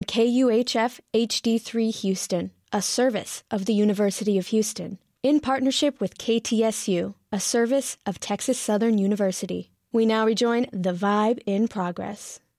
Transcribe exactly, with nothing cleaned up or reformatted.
K U H F H D three Houston, a service of the University of Houston, in partnership with K T S U, a service of Texas Southern University. We now rejoin The Vibe in Progress.